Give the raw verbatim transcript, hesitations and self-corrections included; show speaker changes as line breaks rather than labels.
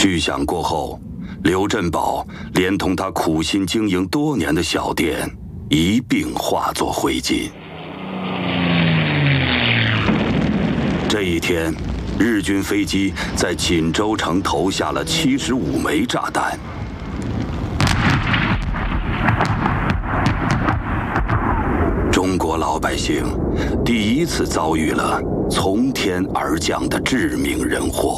巨响过后，刘振宝连同他苦心经营多年的小店一并化作灰烬。这一天，日军飞机在锦州城投下了七十五枚炸弹。中国老百姓第一次遭遇了从天而降的致命人祸。